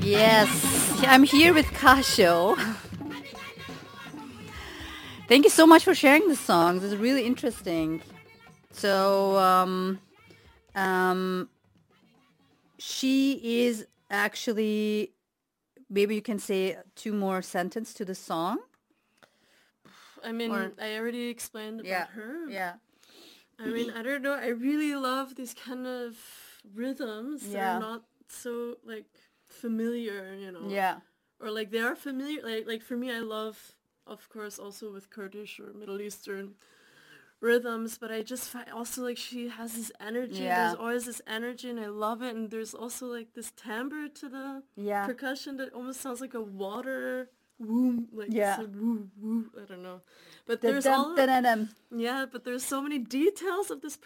Yes, I'm here with Kasho. Thank you so much for sharing the songs. It's really interesting. So, um, she is actually, maybe you can say two more sentence to the song. I mean, Or I already explained yeah, about her. yeah, I mean, I don't know. I really love these kind of rhythms that are yeah, not so like familiar, you know, yeah, or like they are familiar. Like for me, I love, of course, also with Kurdish or Middle Eastern rhythms, but I just find also like she has this energy. There's yeah, always this energy, and I love it. And there's also like this timbre to the yeah, percussion that almost sounds like a water woo, like it's yeah. a woo woo. I don't know, but there's Da-dum, all da-da-dum. yeah, but there's so many details of this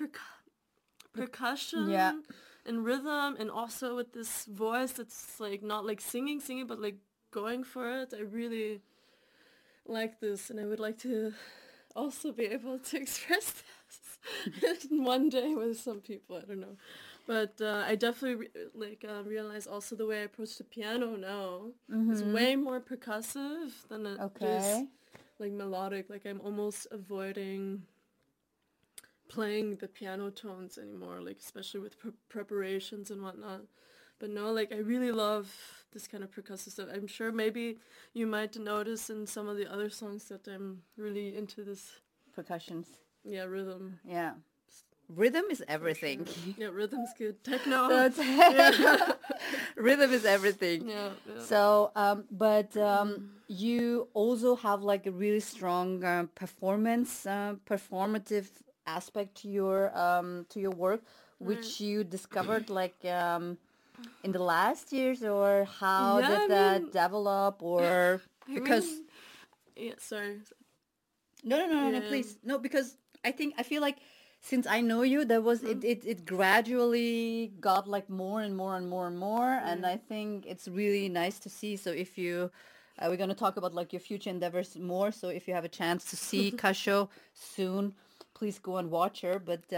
Yeah. percussion and rhythm, and also with this voice that's like not like singing, but like going for it. I really like this, and I would like to also be able to express this in one day with some people. I don't know, but I definitely realize also the way I approach the piano now is way more percussive than it is Okay. like melodic. Like I'm almost avoiding playing the piano tones anymore, like especially with preparations and whatnot. But no, like I really love this kind of percussive stuff. I'm sure maybe you might notice in some of the other songs that I'm really into this, Percussions. yeah, rhythm. Yeah. Rhythm is For everything. sure. Yeah, rhythm's good. Techno. So it's Yeah. rhythm is everything. Yeah, yeah. So, but you also have like a really strong performative aspect to your work, Right. which you discovered like in the last years, or how Yeah, did I that mean, develop, or I because mean, yeah, sorry. no, Yeah. please. No, because I feel like since I know you, there was Mm-hmm. it gradually got like more and more and more and more, and Yeah. I think it's really nice to see. So if you, we're gonna talk about like your future endeavors more. So if you have a chance to see Kasho soon, please go and watch her. But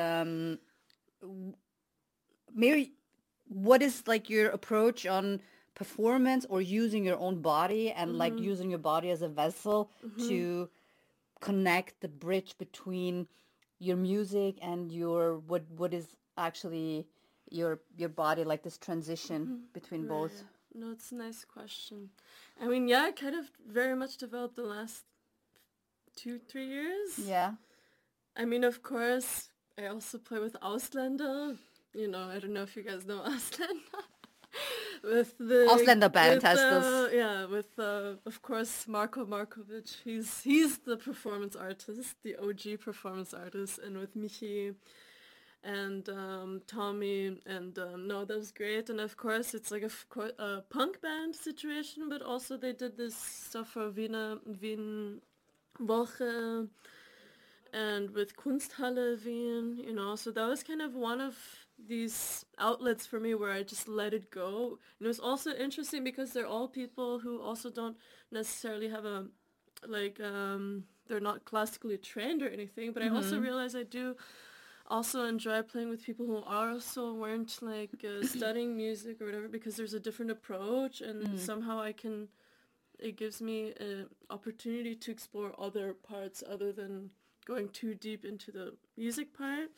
Mary, what is like your approach on performance or using your own body and like Mm-hmm. using your body as a vessel Mm-hmm. to connect the bridge between your music and your what is actually your body, like this transition between both. Right. No, it's a nice question. I mean, yeah, I kind of very much developed the last 2, 3 years. Yeah. I mean, of course, I also play with Ausländer. You know, I don't know if you guys know Ausländer. Ausländerband with heißt das. yeah, with of course Marko Markovic. He's the performance artist, the OG performance artist, and with Michi and Tommy, and no, that was great. And of course, it's like a punk band situation, but also they did this stuff for Wien Woche and with Kunsthalle Wien, you know. So that was kind of one of these outlets for me where I just let it go. And it was also interesting because they're all people who also don't necessarily have a like they're not classically trained or anything, but I also realize I do also enjoy playing with people who also weren't like studying music or whatever, because there's a different approach, and somehow it gives me an opportunity to explore other parts other than going too deep into the music part.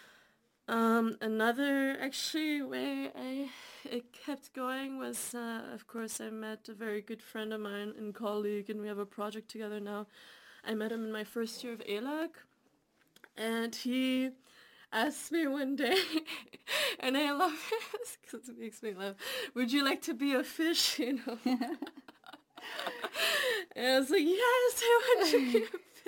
Another actually way it kept going was, of course, I met a very good friend of mine and colleague, and we have a project together now. I met him in my first year of ELAC, and he asked me one day, and I love this because it makes me laugh. Would you like to be a fish? You know. And I was like, yes, I want to be a